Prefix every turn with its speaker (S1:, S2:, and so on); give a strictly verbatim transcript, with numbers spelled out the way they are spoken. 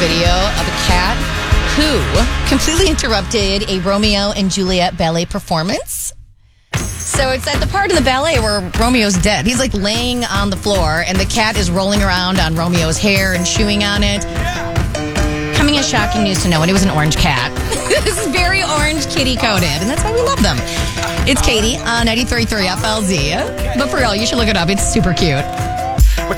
S1: video of a cat who completely interrupted a Romeo and Juliet ballet performance. So it's at the part of the ballet where Romeo's dead. He's like laying on the floor and the cat is rolling around on Romeo's hair and chewing on it. Coming as shocking news to no one, it was an orange cat. This is very orange kitty coated, and that's why we love them. It's Katie on ninety-three point three F L Z. But for real, you should look it up. It's super cute.